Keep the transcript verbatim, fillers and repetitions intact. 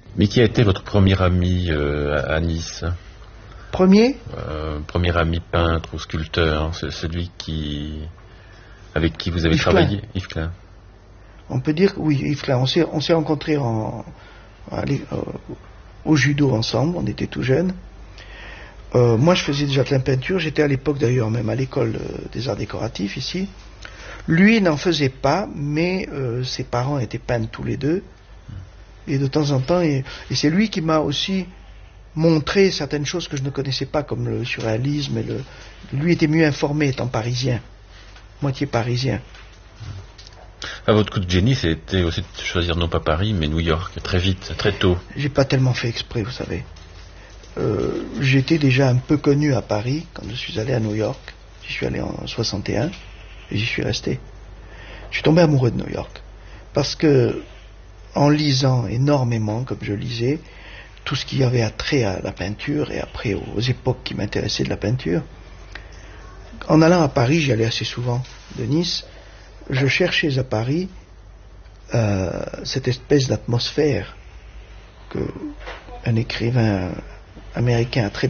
Mais qui a été votre premier ami euh, à, à Nice? Premier euh, Premier ami peintre ou sculpteur, c'est celui qui, avec qui vous avez Yves travaillé, Klein. Yves Klein. On peut dire que oui, Yves Klein. On s'est, on s'est rencontrés en, allez, euh, au judo ensemble, on était tout jeunes. Euh, moi je faisais déjà de la peinture, j'étais à l'époque d'ailleurs même à l'école euh, des arts décoratifs ici. Lui n'en faisait pas, mais euh, ses parents étaient peintres tous les deux. Et de temps en temps, et, et c'est lui qui m'a aussi montré certaines choses que je ne connaissais pas, comme le surréalisme. Et le, lui était mieux informé étant parisien, moitié parisien. Ah, votre coup de génie, c'était aussi de choisir non pas Paris, mais New York, très vite, très tôt. J'ai pas tellement fait exprès, vous savez. Euh, j'étais déjà un peu connu à Paris quand je suis allé à New York. J'y suis allé en soixante et un et j'y suis resté. Je suis tombé amoureux de New York parce que, en lisant énormément, comme je lisais, tout ce qui avait attrait à la peinture et après aux époques qui m'intéressaient de la peinture, en allant à Paris, j'y allais assez souvent de Nice, je cherchais à Paris euh, cette espèce d'atmosphère que un écrivain américain a très bien